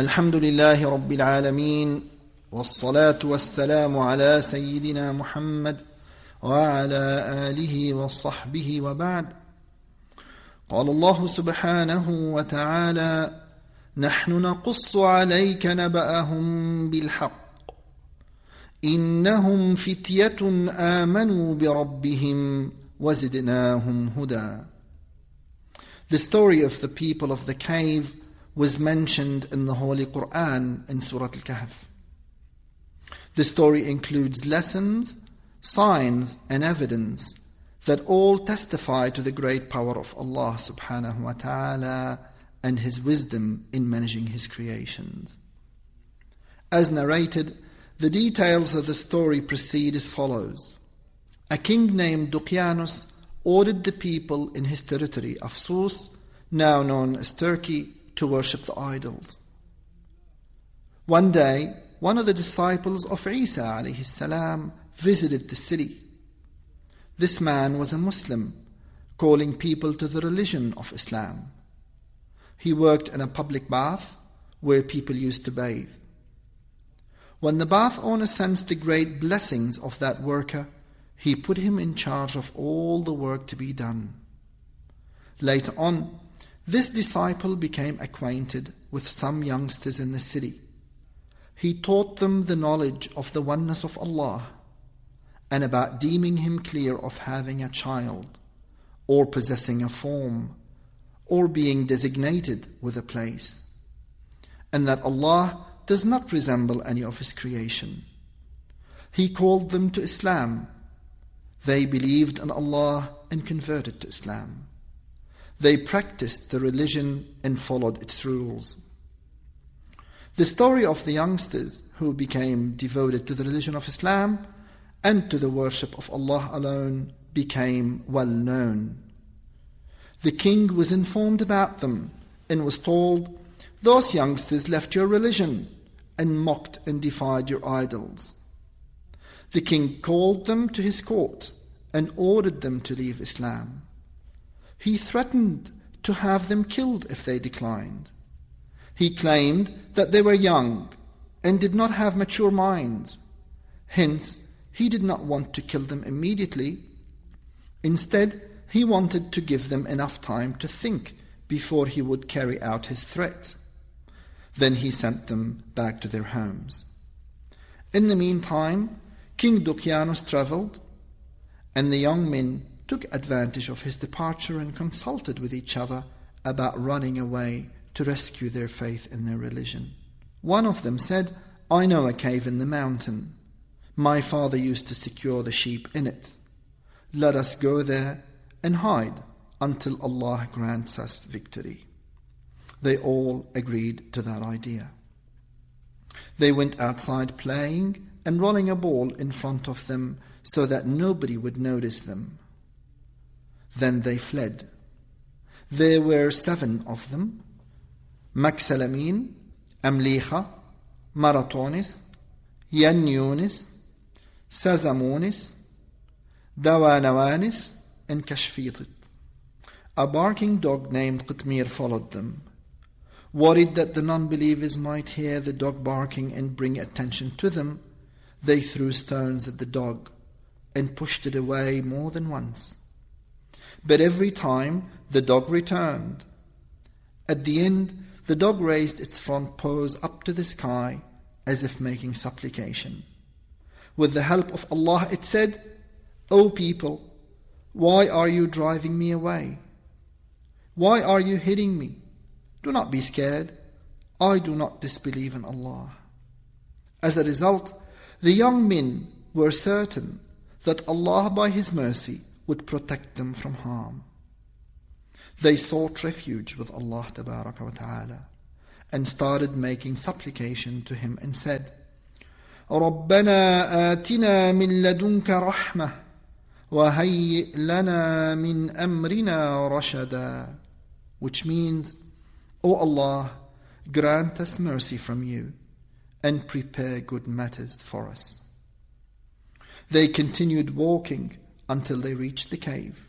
الحمد لله رب العالمين والصلاة والسلام على سيدنا محمد وعلى آله وصحبه وبعد. قال الله سبحانه وتعالى: نحن نقص عليك نبأهم بالحق إنهم فتية آمنوا بربهم وزدناهم هدى. The story of the people of the cave was mentioned in the Holy Quran in Surah Al-Kahf. The story includes lessons, signs and evidence that all testify to the great power of Allah subhanahu wa ta'ala and His wisdom in managing His creations. As narrated, the details of the story proceed as follows. A king named Duqyanus ordered the people in his territory of Sus, now known as Turkey, to worship the idols. One day, one of the disciples of Isa alayhi salam visited the city. This man was a Muslim, calling people to the religion of Islam. He worked in a public bath where people used to bathe. When the bath owner sensed the great blessings of that worker, he put him in charge of all the work to be done. Later on, this disciple became acquainted with some youngsters in the city. He taught them the knowledge of the oneness of Allah and about deeming Him clear of having a child or possessing a form or being designated with a place, and that Allah does not resemble any of His creation. He called them to Islam. They believed in Allah and converted to Islam. They practiced the religion and followed its rules. The story of the youngsters who became devoted to the religion of Islam and to the worship of Allah alone became well known. The king was informed about them and was told, "Those youngsters left your religion and mocked and defied your idols." The king called them to his court and ordered them to leave Islam. He threatened to have them killed if they declined. He claimed that they were young and did not have mature minds. Hence, he did not want to kill them immediately. Instead, he wanted to give them enough time to think before he would carry out his threat. Then he sent them back to their homes. In the meantime, King Duqyanus traveled, and the young men took advantage of his departure and consulted with each other about running away to rescue their faith in their religion. One of them said, "I know a cave in the mountain. My father used to secure the sheep in it. Let us go there and hide until Allah grants us victory." They all agreed to that idea. They went outside playing and rolling a ball in front of them so that nobody would notice them. Then they fled. There were 7 of them: Maksalamin, Amlicha, Maratonis, Yanyunis, Sazamonis, Dawanawanis, and Kashfitit. A barking dog named Qitmir followed them. Worried that the non-believers might hear the dog barking and bring attention to them, they threw stones at the dog and pushed it away more than once. But every time the dog returned. At the end, the dog raised its front paws up to the sky as if making supplication. With the help of Allah, it said, "O people, why are you driving me away? Why are you hitting me? Do not be scared. I do not disbelieve in Allah." As a result, the young men were certain that Allah by His mercy would protect them from harm. They sought refuge with Allah tabaraka wa ta'ala and started making supplication to Him and said, رَبَّنَا آتِنَا مِن لَدُنْكَ رَحْمَةً وَهَيِّئْ لَنَا مِنْ أَمْرِنَا رَشَدًا, which means, "O Allah, grant us mercy from you and prepare good matters for us." They continued walking until they reached the cave.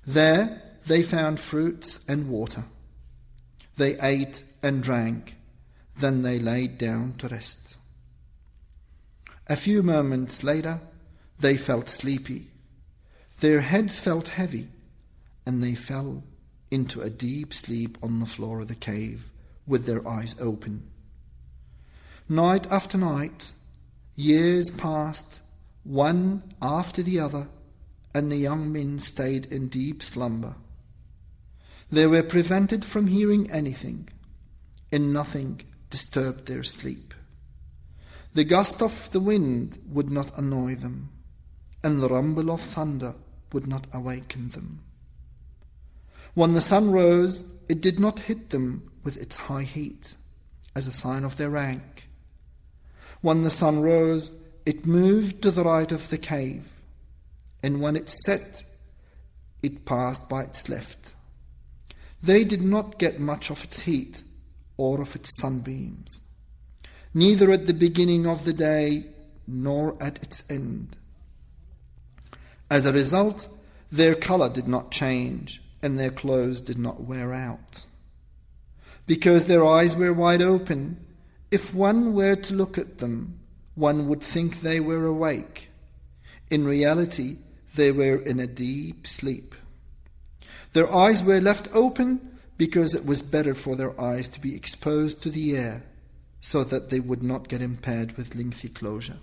There they found fruits and water. They ate and drank, Then they laid down to rest. A few moments later, they felt sleepy. Their heads felt heavy, and they fell into a deep sleep on the floor of the cave with their eyes open. Night after night, years passed, one after the other, and the young men stayed in deep slumber. They were prevented from hearing anything, and nothing disturbed their sleep. The gust of the wind would not annoy them, and the rumble of thunder would not awaken them. When the sun rose, it did not hit them with its high heat, as a sign of their rank. When the sun rose, it moved to the right of the cave, and when it set, it passed by its left. They did not get much of its heat or of its sunbeams, neither at the beginning of the day nor at its end. As a result, their color did not change, and their clothes did not wear out. Because their eyes were wide open, if one were to look at them, one would think they were awake. In reality, they were in a deep sleep. Their eyes were left open because it was better for their eyes to be exposed to the air so that they would not get impaired with lengthy closure.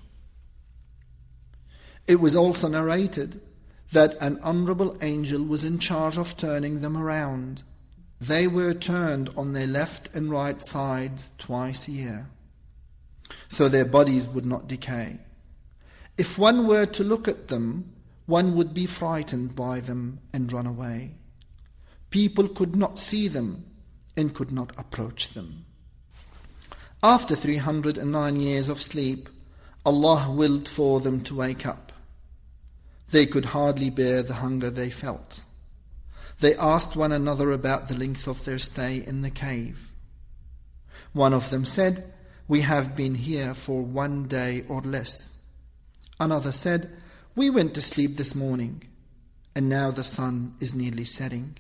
It was also narrated that an honorable angel was in charge of turning them around. They were turned on their left and right sides twice a year, so their bodies would not decay. If one were to look at them, one would be frightened by them and run away. People could not see them and could not approach them. After 309 years of sleep, Allah willed for them to wake up. They could hardly bear the hunger they felt. They asked one another about the length of their stay in the cave. One of them said, "We have been here for 1 day or less." Another said, "We went to sleep this morning, and now the sun is nearly setting."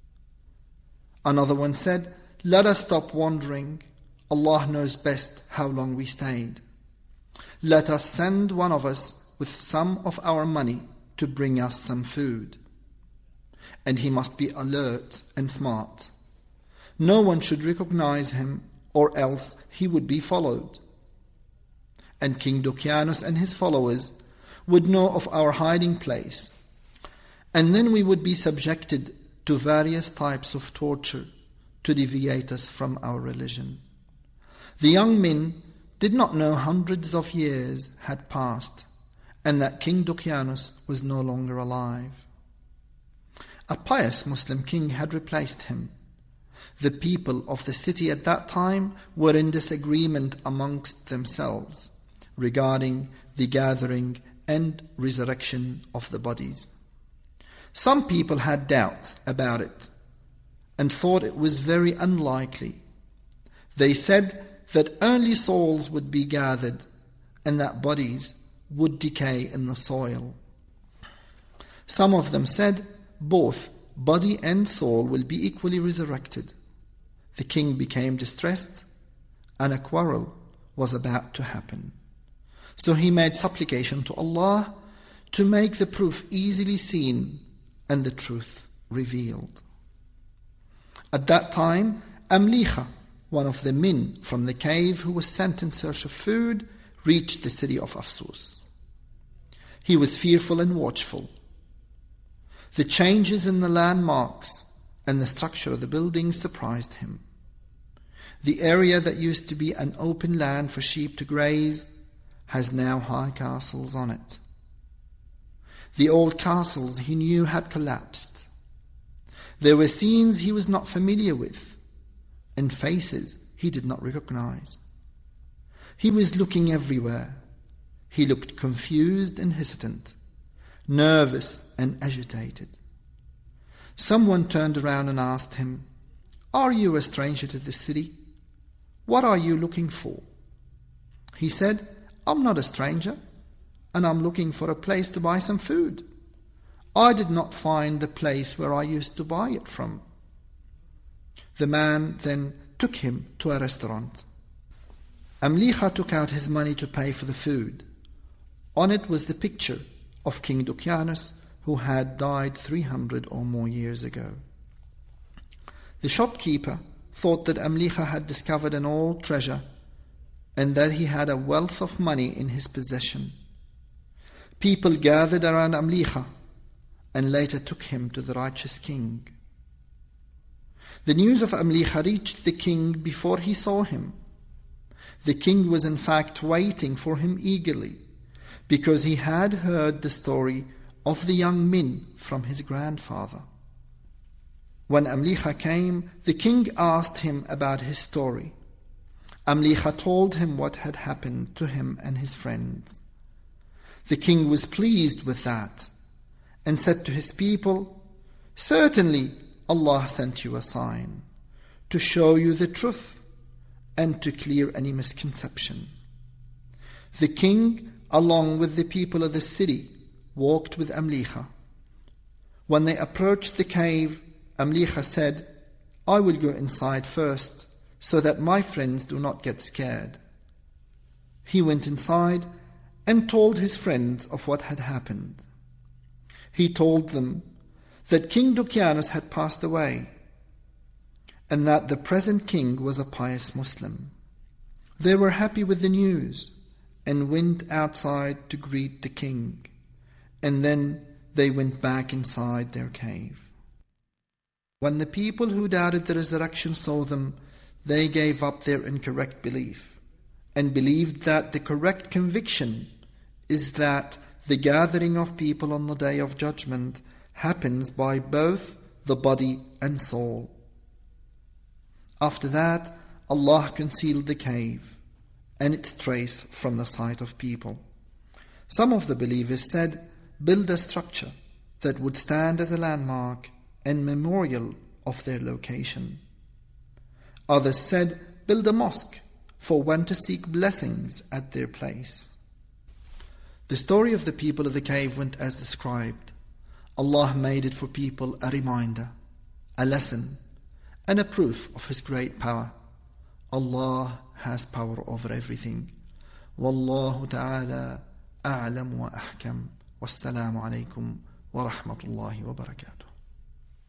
Another one said, "Let us stop wandering. Allah knows best how long we stayed. Let us send one of us with some of our money to bring us some food. And he must be alert and smart. No one should recognize him, or else he would be followed. And King Dukianus and his followers would know of our hiding place, and then we would be subjected to various types of torture to deviate us from our religion." The young men did not know hundreds of years had passed and that King Dukianus was no longer alive. A pious Muslim king had replaced him. The people of the city at that time were in disagreement amongst themselves regarding the gathering and resurrection of the bodies. Some people had doubts about it and thought it was very unlikely. They said that only souls would be gathered and that bodies would decay in the soil. Some of them said both body and soul will be equally resurrected. The king became distressed, and a quarrel was about to happen. So he made supplication to Allah to make the proof easily seen and the truth revealed. At that time, Amlicha, one of the men from the cave who was sent in search of food, reached the city of Afsus. He was fearful and watchful. The changes in the landmarks and the structure of the buildings surprised him. The area that used to be an open land for sheep to graze has now high castles on it. The old castles he knew had collapsed. There were scenes he was not familiar with and faces he did not recognize. He was looking everywhere. He looked confused and hesitant, nervous and agitated. Someone turned around and asked him, "Are you a stranger to this city? What are you looking for?" He said, "I'm not a stranger, and I'm looking for a place to buy some food. I did not find the place where I used to buy it from." The man then took him to a restaurant. Amlicha took out his money to pay for the food. On it was the picture of King Dukianus, who had died 300 or more years ago. The shopkeeper thought that Amlicha had discovered an old treasure and that he had a wealth of money in his possession. People gathered around Amlicha and later took him to the righteous king. The news of Amlicha reached the king before he saw him. The king was in fact waiting for him eagerly because he had heard the story of the young men from his grandfather. When Amlicha came, the king asked him about his story. Amlicha told him what had happened to him and his friends. The king was pleased with that and said to his people, "Certainly Allah sent you a sign to show you the truth and to clear any misconception." The king, along with the people of the city, walked with Amlicha. When they approached the cave, Amlicha said, "I will go inside first so that my friends do not get scared." He went inside and told his friends of what had happened. He told them that King Dukianus had passed away and that the present king was a pious Muslim. They were happy with the news and went outside to greet the king, and then they went back inside their cave. When the people who doubted the resurrection saw them, they gave up their incorrect belief and believed that the correct conviction is that the gathering of people on the Day of Judgment happens by both the body and soul. After that, Allah concealed the cave and its trace from the sight of people. Some of the believers said, "Build a structure that would stand as a landmark and memorial of their location." Others said, "Build a mosque for one to seek blessings at their place." The story of the people of the cave went as described. Allah made it for people a reminder, a lesson, and a proof of His great power. Allah has power over everything. Wallahu ta'ala a'lam wa ahkam. Wassalamu alaikum wa rahmatullahi wa barakatuh.